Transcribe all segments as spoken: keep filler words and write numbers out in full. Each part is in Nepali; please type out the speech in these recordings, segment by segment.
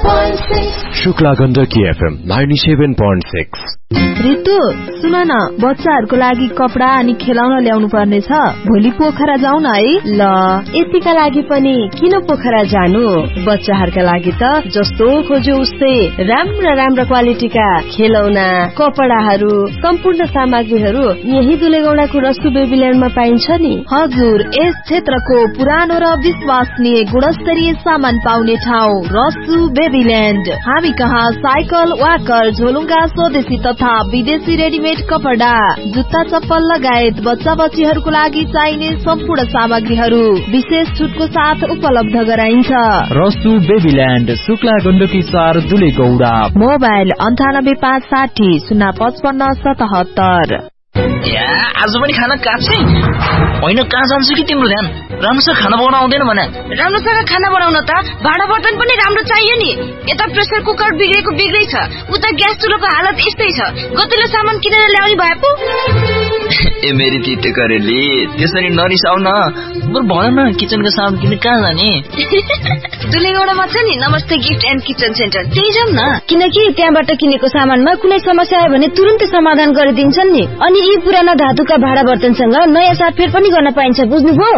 point six. Shukla Gandaki FM ninety-seven point six. Ritu सुन न, बच्चाहरूको लागि कपडा अनि खेलाउन ल्याउनु पर्ने छ। भोलि पोखरा जाऊ न है। ल, यतिका लागि पनि किन पोखरा जानु? बच्चाहरूका लागि त जस्तो खोज्यो उस्तै राम्रा राम्रा क्वालिटीका खेलौना, कपडाहरू, सम्पूर्ण सामग्रीहरू यही दुलेगौडाको रसु बेबील्यान्डमा पाइन्छ नि। हजुर, यस क्षेत्रको पुरानो र विश्वसनीय गुणस्तरीय सामान पाउने ठाउँ रसु बेबील्यान्ड। हामी कहाँ साइकल, वाकर, झोलुङ्गा, स्वदेशी तथा विदेशी रेडिमेड कपडा, जुत्ता, चप्पल लगायत बच्चा बच्चीहरूको लागि चाहिने सम्पूर्ण सामग्रीहरू विशेष छुटको साथ उपलब्ध गराइन्छ। रसु बेबील्यान्ड, शुक्ला गण्डकी चार, दुलेगौडा। मोबाइल अन्ठानब्बे पाँच साठी शून्य पचपन्न सतहत्तर। आज पनि खाना काट्छै होइन? कहाँ जान्छु कि तिम्रो ध्यान? राम्रोसँग खाना बनाउन आउँदैन भने? राम्रोसँग खाना बनाउन त भाँडा बर्तन पनि राम्रो चाहियो नि। यता प्रेसर कुकर बिग्रेको बिग्रै छ, उता ग्यास चुलोको हालत यस्तै छ। गतिलो सामान किनेर ल्याउने भए पो। ए मेरी तिते करेली, त्यसरी नरिसाउ न। बरु भन न, किचनको सामान किन्न कहाँ जाने? दुलेगौडामा छ नि नमस्ते गिफ्ट एन्ड किचन सेन्टर, त्यही जाउँ न। किनकि त्यहाँबाट किनेको सामानमा कुनै समस्या आयो भने तुरुन्तै समाधान गरिदिन्छन् नि। अनि यी पुराना धातुका भाँडा बर्तनसँग नयाँ साटफेर पनि गर्न पाइन्छ, बुझ्नुभयो?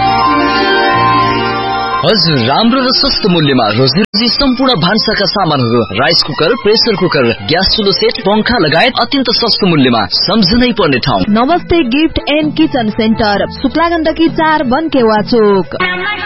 हजुर, राम्रो र सस्तो मूल्यमा रोजेरजी सम्पूर्ण भान्साका सामानहरू, rice cooker, pressure cooker, gas चुलो set, पंखा लगायत अत्यन्त सस्तो मूल्यमा सम्झनै पर्ने ठाउँ नमस्ते gift and kitchen centre, Shukla Gandaki चार, बनकेवा चोक।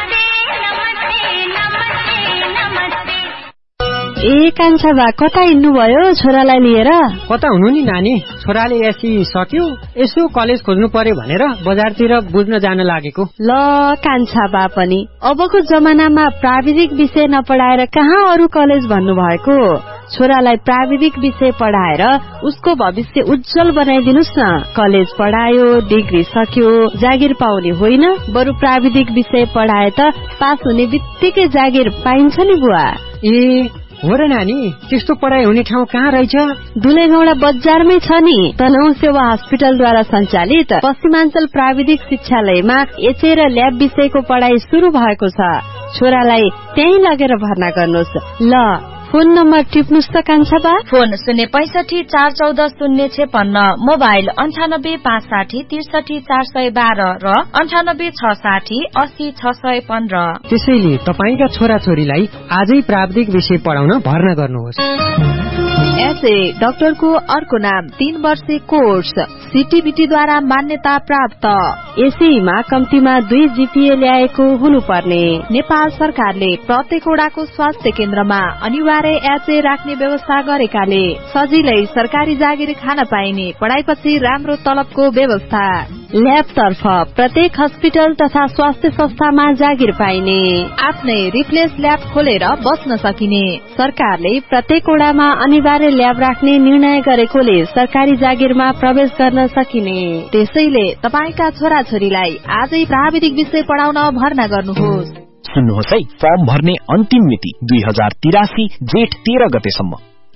ए कान्छा बा, कता हिँड्नु भयो छोरालाई लिएर? कता हुनु नि नानी, छोराले एसी सक्यो, यसो कलेज खोज्नु पर्यो भनेर बजारतिर बुझ्न जान लागेको। ल कान्छा बा पनि अबको जमानामा प्राविधिक विषय नपढाएर कहाँ अरू कलेज भन्नु भएको? छोरालाई प्राविधिक विषय पढाएर उसको भविष्य उज्जवल बनाइदिनुस् न। कलेज पढायो, डिग्री सक्यो, जागिर पाउने होइन, बरु प्राविधिक विषय पढाए त पास हुने बित्तिकै जागिर पाइन्छ नि बुवा। ए हो र नानी, त्यस्तो पढाइ हुने ठाउँ कहाँ रहेछ? दुलेगौडा बजारमै छ नि। तनहु सेवा हस्पिटलद्वारा सञ्चालित पश्चिमाञ्चल प्राविधिक शिक्षालयमा एचए र ल्याब विषयको पढाइ सुरु भएको छ। छोरालाई त्यही लगेर भर्ना गर्नुहोस्। ल फोन नम्बर टिप्नुस् त कान्छा बा। फोन शून्य पैसठी चार चौध शून्य छेपन्न, मोबाइल अन्ठानब्बे पाँच साठी त्रिसठी चार सय बाह्र र अन्ठानब्बे छ साठी अस्सी छ सय पन्ध्र। त्यसैले तपाईँका छोराछोरीलाई आजै प्राविधिक विषय पढाउन भर्ना गर्नुहोस्। एसए डाक्टरको अर्को नाम, तीन वर्षे कोर्स, सीटीबीटीद्वारा मान्यता प्राप्त। एसईमा कम्तीमा दुई जीपीए ल्याएको हुनुपर्ने। नेपाल सरकारले प्रत्येक वडाको स्वास्थ्य केन्द्रमा अनिवार्य एचए राख्ने व्यवस्था गरेकाले सजिलै सरकारी जागिर खान पाइने, पढाइपछि राम्रो तलबको व्यवस्था। ल्याब तर्फ प्रत्येक हस्पिटल तथा स्वास्थ्य संस्थामा जागिर पाइने, आफ्नै रिप्लेस ल्याब खोलेर बस्न सकिने। सरकारले प्रत्येक वडामा अनिवार्य ल्याब राख्ने निर्णय गरेकोले सरकारी जागिरमा प्रवेश गर्न सकिने। त्यसैले तपाईका छोराछोरीलाई आजै प्राविधिक विषय पढाउन भर्ना गर्नुहोस्। सुन्नुहोस् है, फर्म भर्ने अन्तिम मिति दुई हजार तिरासी जेठ तेह्र गतेसम्म।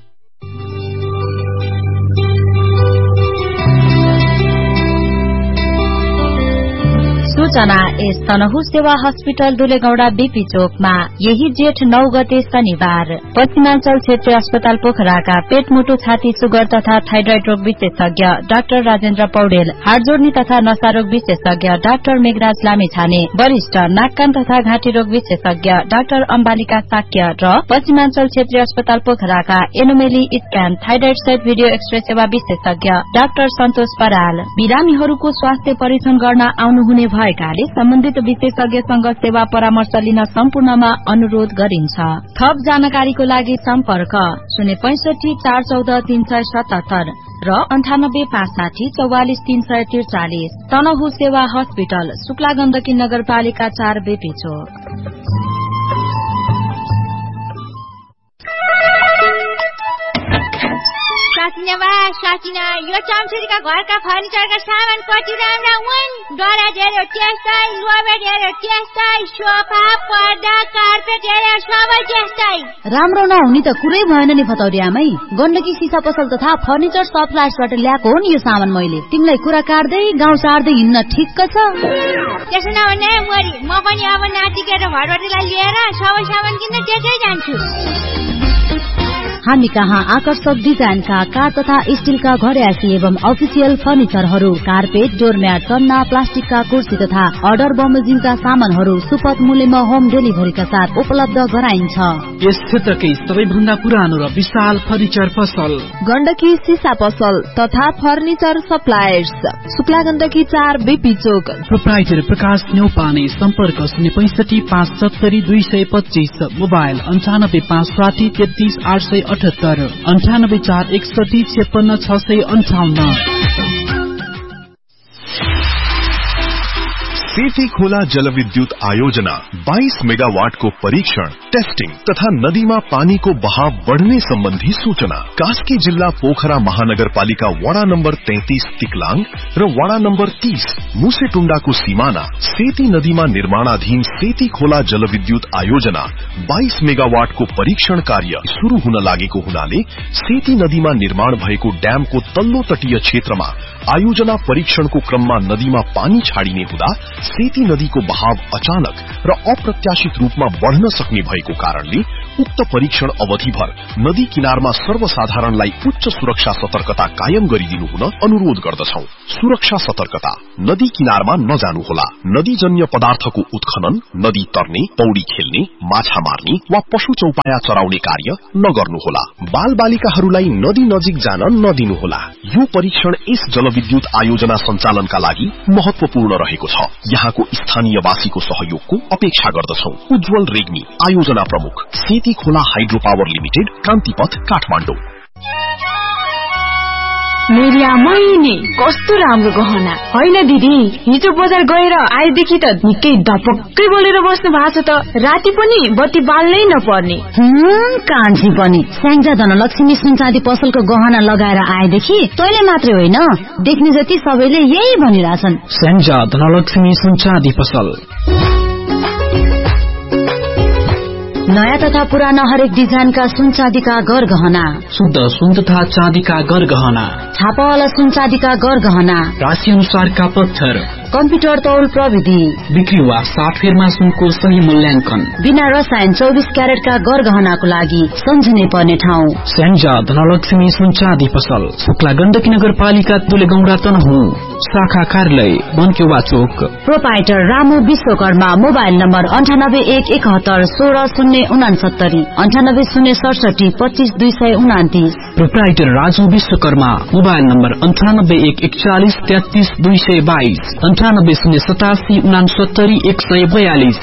सूचना एस तनहु सेवा हस्पिटल दुलेगौडा बीपी चोकमा यही जेठ नौ गते शनिबार पश्चिमाञ्चल क्षेत्रीय अस्पताल पोखराका पेट मुटु छाती सुगर तथा थाइरोइड रोग विशेषज्ञ डाक्टर राजेन्द्र पौडेल, हाड जोड्नी तथा नसा रोग विशेषज्ञ डाक्टर मेघराज लामिछाने, वरिष्ठ नाक कान तथा घाँटी रोग विशेषज्ञ डाक्टर अम्बालिका साक्य र पश्चिमाञ्चल क्षेत्रीय अस्पताल पोखराका anomaly scan thyroid set video x-ray सेवा विशेषज्ञ डाक्टर सन्तोष पराल, बिरामीहरूको स्वास्थ्य परीक्षण गर्न आउनुहुने भएकाले सम्बन्धित विशेषज्ञसँग सेवा परामर्श लिन सम्पूर्णमा अनुरोध गरिन्छ। थप जानकारीको लागि सम्पर्क शून्य पैसठी चार चौध तीन सय सतहत्तर र अन्ठानब्बे पाँच साठी चौवालिस तीन सय त्रिचालिस। तनहु सेवा हस्पिटल, शुक्ला गण्डकी नगरपालिका चार, बेपी चोक। साकिना बा साकिना, यो चम्चुरीका घरका फर्निचरका सामान कति राम्रा हुन्। डरा हेऱ्यो त्यस्तै, लोबेट हेऱ्यो त्यस्तै, सोफा, पर्दा, कार्पेट हेऱ्यो सबै त्यस्तै। राम्रो नहुने त कुरै भएन नि फतौरी आमै। गण्डकी सिसा पसल तथा फर्निचर सप्लायर्सबाट ल्याएको हो नि यो सामान मैले। तिमीलाई कुरा काट्दै गाउँ सार्दै हिँड्न ठिक्क छ। त्यसो नभने मरी, म पनि अब नातिके र भरवटीलाई लिएर सबै सामान किन्न त्यतै जान्छु। हामी कहाँ आकर्षक डिजाइनका काठ तथा स्टीलका घड्यासी एवं अफिसियल फर्निचरहरू, कार्पेट, डोरम्याट, सन्ना, प्लास्टिकका कुर्सी तथा अर्डर बमोजिमका सामानहरू सुपथ मूल्यमा होम डेलिभरीका साथ उपलब्ध गराइन्छ। यस क्षेत्रकै सबैभन्दा पुरानो र विशाल फर्निचर पसल गण्डकी सिसा पसल तथा फर्निचर सप्लायर्स, शुक्ला गण्डकी चार बीपी चोक। प्रोप्राइटर प्रकाश न्यौपाने, सम्पर्क शून्य पैंसठी पाँच सत्तरी दुई सय पच्चीस, मोबाइल अन्ठानब्बे पाँच साठी तेत्तीस आठ सय अठहत्तर, अन्ठानब्बे चार एकसठी छप्पन्न छ सय अन्ठाउन्न। सेती खोला जलविद्युत आयोजना बाइस मेगावाट को परीक्षण, टेस्टिंग तथा नदीमा पानीको बहाव बढ़ने सम्बन्धी सूचना। कास्की जिल्ला पोखरा महानगरपालिका वडा नम्बर तैंतीस तिक्लाङ र वडा नम्बर तीस मुसेटुण्डाको सीमाना सेती नदीमा निर्माणाधीन सेती खोला जलविद्युत आयोजना बाइस मेगावाट को परीक्षण कार्य शुरू हुन लागेको हुनाले सेती नदीमा निर्माण भएको ड्यामको तल्लो तटीय क्षेत्रमा आयोजना परीक्षणको क्रममा नदीमा पानी छाडिने हुँदा सेती नदीको बहाव अचानक र अप्रत्याशित रूपमा बढ़न सक्ने भएको कारणले उक्त परीक्षण अवधिभर नदी किनारमा सर्वसाधारणलाई उच्च सुरक्षा सतर्कता कायम गरिदिनु हुन अनुरोध गर्दछौं। सुरक्षा सतर्कता, नदी किनारमा नजानुहोला। नदीजन्य पदार्थको उत्खनन, नदी तर्ने, पौडी खेल्ने, माछा मार्ने वा पशु चौपाया चराउने कार्य नगर्नुहोला। बाल बालिकाहरूलाई नदी नजिक जान नदिनुहोला। यो परीक्षण यस जलविद्युत आयोजना सञ्चालनका लागि महत्वपूर्ण रहेको छ। यहाँको स्थानीयवासीको सहयोगको अपेक्षा गर्दछौं। उज्जवल रेग्मी, आयोजना प्रमुख, सेती खोला हाइड्रो पावर लिमिटेड, क्रान्तिपथ, काठमाडौँ। मेरिया मैनी कस्तो राम्रो गहना होइन दिदी, हिजो बजार गएर आएदेखि त निकै धपक्कै बोलेर बस्नु भएको छ त। राति पनि बत्ती बाल्नै नपर्ने। हम्म कान्छी पनि स्याङ्जा धनलक्ष्मी सुनचाँदी पसलको गहना लगाएर आएदेखि तैले मात्रै होइन, देख्ने जति सबैले यही भनिरहेछन्। स्याङ्जा धनलक्ष्मी सुनचाँदी पसल नयाँ तथा पुराना हरेक डिजाइनका सुन चाँदीका गरगहना, शुद्ध सुन तथा चाँदीका गरगहना, छापावाला सुन चाँदीका गरगहना, राशि अनुसारका पत्थर, कम्प्युटर तौल प्रविधि, बिक्री वा साटफेरमा सुनको सही मूल्याङ्कन, बिना रसायन चौबिस क्यारेटका गरगहनाको लागि सम्झिनै पर्ने ठाउँ स्याङ्जा धनलक्ष्मी सुन चाँदी पसल, शुक्ला गण्डकी नगरपालिका तुलेगौडा तनहुँ, शाखा कार्यालय बनकेवा चोक। Proprietor Ramu Vishwakarma, mobile number अन्ठानब्बे एक एकहत्तर सोह्र शून्य उनासत्तरी, अन्ठानब्बे शून्य सडसठी पच्चीस दुई सय उनातिस। Proprietor Raju Vishwakarma, mobile number अन्ठानब्बे एक एकचालिस तेत्तीस दुई सय बाइस, अन्ठानब्बे शून्य सतासी उनासत्तरी एक सय बयालिस।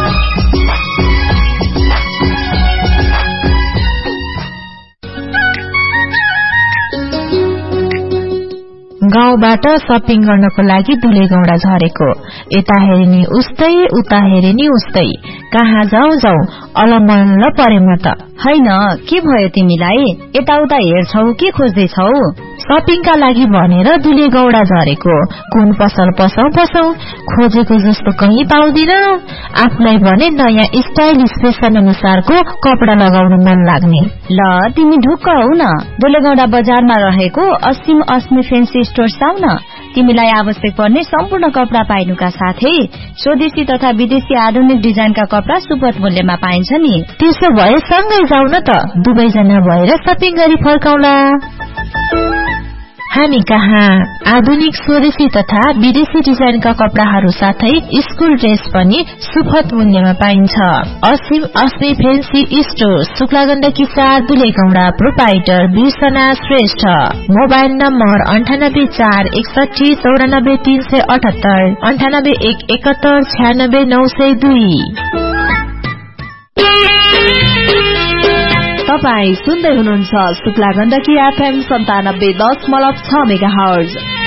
गाउँबाट शपिङ गर्नको लागि दुलेगौडा झरेको, यता हेरिनी उस्तै उता हेरिनी उस्तै, कहाँ जाऊ जाऊ अलमल्ल परे म त। हैन के भयो तिमीलाई, यताउता हेर्छौ के खोज्दैछौ? शपिङका लागि भनेर दुलेगौडा झरेको, कुन पसल पसौ पसौ खोजेको जस्तो कहीँ पाउँदिन। आफूलाई भने नयाँ स्टाइलिश फेसन अनुसारको कपडा लगाउन मन लाग्ने। ल तिमी ढुक्क हौ न, दुलेगौडा बजारमा रहेको असीम अस्मी फेन्सी स्टोर आउ न। तिमीलाई आवश्यक पर्ने सम्पूर्ण कपडा पाइनुका साथै स्वदेशी तथा विदेशी आधुनिक डिजाइनका कपडा सुपथ मूल्यमा पाइन्छ नि। त्यसो भए सँगै जाऊ न त, दुवैजना भएर शपिङ गरी फर्काउला। हामी कहाँ आधुनिक स्वदेशी तथा विदेशी डिजाइनका कपडाहरू साथै स्कुल ड्रेस पनि सुपथ मूल्यमा पाइन्छ। असीम अस्मी फेन्सी स्टोर, शुक्ला गण्डकी चार दुलेगौडा, प्रोपाइटर बिर्सना श्रेष्ठ, मोबाइल नम्बर अन्ठानब्बे चार एकसठी चौरानब्बे तीन सय अठहत्तर, अन्ठानब्बे एक एकहत्तर छ्यानब्बे नौ सय दुई। तपाई सुन्दै हुनुहुन्छ शुक्ला गण्डकी एफएम सन्तानब्बे दशमलव छ मेगा हर्ज।